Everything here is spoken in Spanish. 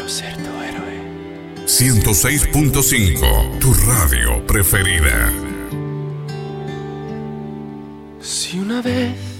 ser tu héroe. 106.5, tu radio preferida. Si una vez